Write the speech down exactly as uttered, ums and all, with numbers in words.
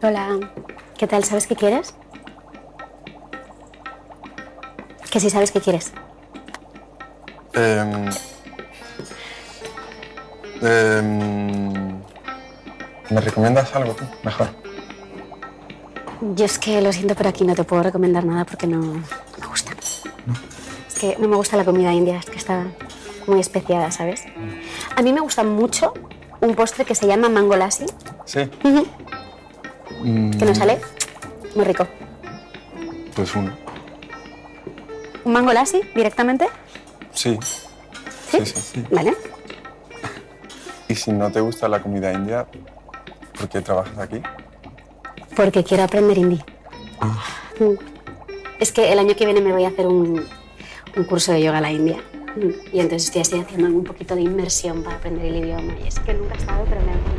Hola, ¿qué tal? ¿Sabes qué quieres? Que sí sabes qué quieres. Eh, eh, ¿Me recomiendas algo tú? Mejor. Yo es que lo siento, pero aquí no te puedo recomendar nada porque no, no me gusta. ¿No? Es que no me gusta la comida india, es que está muy especiada, ¿sabes? A mí me gusta mucho un postre que se llama mango lassi. Sí. Uh-huh. Mm, Que nos sale muy rico. Pues uno. ¿Un mango lassi directamente? Sí. ¿Sí? Sí, sí, sí. Vale. Y si no te gusta la comida india, ¿por qué trabajas aquí? Porque quiero aprender hindi. Ah. Mm. Es que el año que viene me voy a hacer un, un curso de yoga a la India. Mm. Y entonces estoy así haciendo un poquito de inmersión para aprender el idioma. Y es que nunca he estado, pero me